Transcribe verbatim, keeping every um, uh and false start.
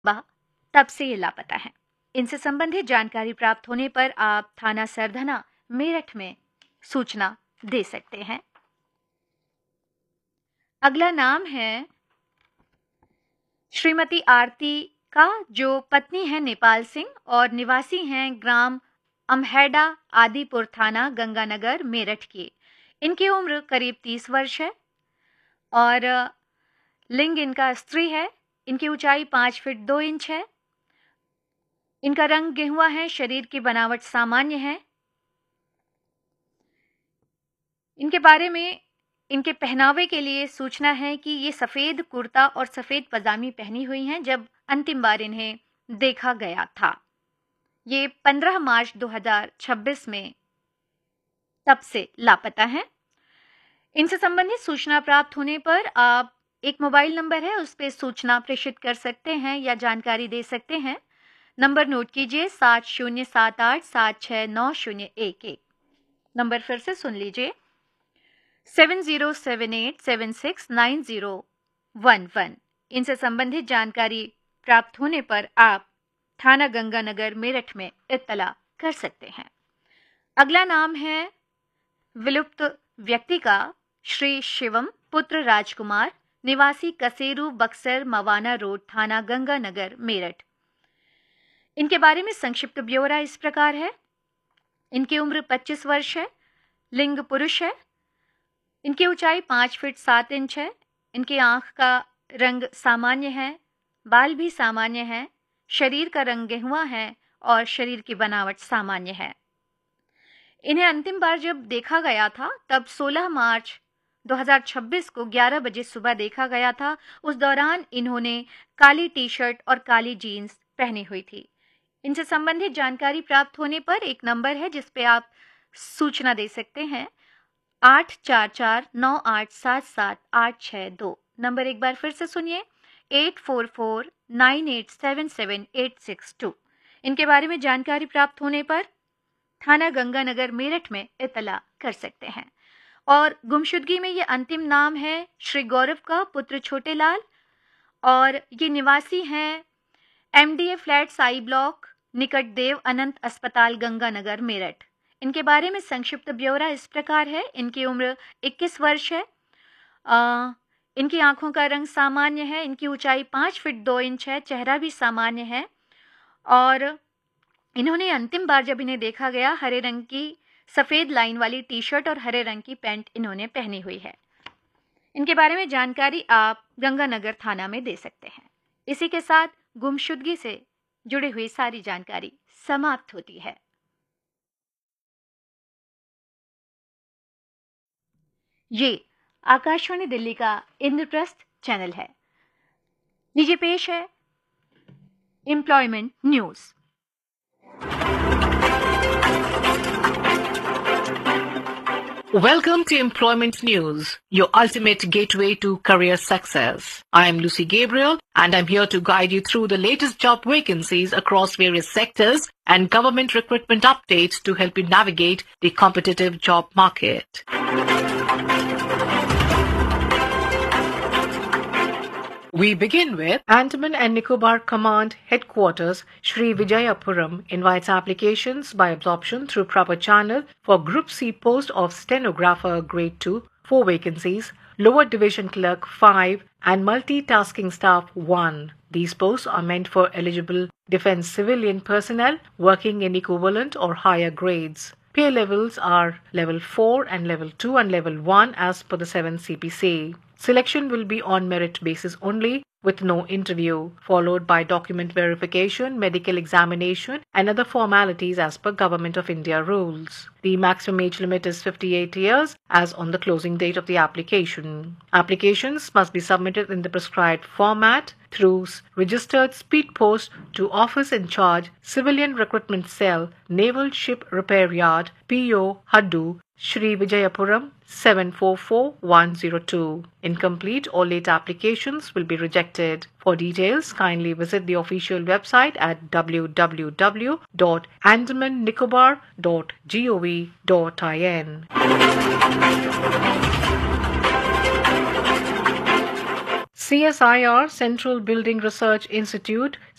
बा तब से ये लापता हैं। इनसे संबंधित जानकारी प्राप्त होने पर आप थाना सरधना मेरठ में सूचना दे सकते हैं। अगला नाम है श्रीमती आरती का, जो पत्नी है नेपाल सिंह और निवासी हैं ग्राम अमहेडा आदिपुर थाना गंगानगर मेरठ की। इनकी उम्र करीब तीस वर्ष है और लिंग इनका स्त्री है। इनकी ऊंचाई पाँच फीट दो इंच है। इनका रंग गेहुआ है। शरीर की बनावट सामान्य है। इनके बारे में इनके पहनावे के लिए सूचना है कि ये सफेद कुर्ता और सफेद पजामी पहनी हुई हैं जब अंतिम बार इन्हें देखा गया था। ये पंद्रह मार्च दो हज़ार छब्बीस में तब से लापता हैं। इनसे संबंधित सूचना प्राप्त होने पर आप एक मोबाइल नंबर है उस पर सूचना प्रेषित कर सकते हैं या जानकारी दे सकते हैं। नंबर नोट कीजिए, सात शून्य सात आठ सात छः नौ शून्य एक एक। नंबर फिर से सुन लीजिए, seven zero seven eight seven six nine zero one one. इनसे संबंधित जानकारी प्राप्त होने पर आप थाना गंगानगर मेरठ में इत्तला कर सकते हैं। अगला नाम है विलुप्त व्यक्ति का, श्री शिवम पुत्र राजकुमार, निवासी कसेरू बक्सर मवाना रोड थाना गंगानगर मेरठ। इनके बारे में संक्षिप्त ब्यौरा इस प्रकार है। इनकी उम्र पच्चीस वर्ष है। लिंग पुरुष है। इनकी ऊंचाई पाँच फीट सात इंच है। इनकी आंख का रंग सामान्य है। बाल भी सामान्य हैं। शरीर का रंग गेहुआ है और शरीर की बनावट सामान्य है। इन्हें अंतिम बार जब देखा गया था तब सोलह मार्च दो हज़ार छब्बीस को ग्यारह बजे सुबह देखा गया था। उस दौरान इन्होंने काली टी शर्ट और काली जीन्स पहनी हुई थी। इनसे संबंधित जानकारी प्राप्त होने पर एक नंबर है जिस पे आप सूचना दे सकते हैं, आठ चार चार नौ आठ सात सात आठ छः दो। नंबर एक बार फिर से सुनिए, eight four four nine eight seven seven eight six to. इनके बारे में जानकारी प्राप्त होने पर थाना गंगानगर मेरठ में इत्तला कर सकते हैं। और गुमशुदगी में ये अंतिम नाम है श्री गौरव का, पुत्र छोटे लाल, और ये निवासी हैं एमडीए फ्लैट साई ब्लॉक निकट देव अनंत अस्पताल गंगानगर मेरठ। इनके बारे में संक्षिप्त ब्यौरा इस प्रकार है। इनकी उम्र इक्कीस वर्ष है। आ, इनकी आंखों का रंग सामान्य है। इनकी ऊंचाई पाँच फीट दो इंच है। चेहरा भी सामान्य है और इन्होंने अंतिम बार जब इन्हें देखा गया, हरे रंग की सफेद लाइन वाली टी शर्ट और हरे रंग की पैंट इन्होंने पहनी हुई है। इनके बारे में जानकारी आप गंगानगर थाना में दे सकते हैं। इसी के साथ गुमशुदगी से जुड़ी हुई सारी जानकारी समाप्त होती है। ये आकाशवाणी दिल्ली का इंद्रप्रस्थ चैनल है। लीजिए पेश है employment news. Welcome to Employment News, your ultimate gateway to career success. I am Lucy Gabriel and I'm here to guide you through the latest job vacancies across various sectors and government recruitment updates to help you navigate the competitive job market. We begin with Andaman and Nicobar Command Headquarters, Sri Vijayapuram invites applications by absorption through proper channel for Group C post of stenographer grade two, four vacancies, lower division clerk five and multitasking staff one. These posts are meant for eligible defense civilian personnel working in equivalent or higher grades. Pay levels are level four and level two and level one as per the seventh C P C. Selection will be on merit basis only with no interview, followed by document verification, medical examination and other formalities as per Government of India rules. The maximum age limit is fifty-eight years as on the closing date of the application. Applications must be submitted in the prescribed format through registered speed post to Office in Charge, Civilian Recruitment Cell, Naval Ship Repair Yard, P O Haddu, Sri Vijayapuram seven four four one zero two. Incomplete or late applications will be rejected. For details, kindly visit the official website at w w w dot andaman nicobar dot gov dot in. C S I R, Central Building Research Institute,